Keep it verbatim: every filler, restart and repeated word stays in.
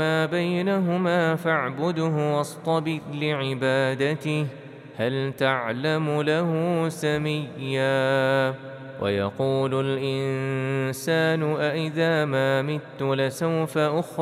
ما بينهما فاعبده واصطبر لعبادته هل تعلم له سميا ويقول الإنسان أإذا ما مت لسوف أخرج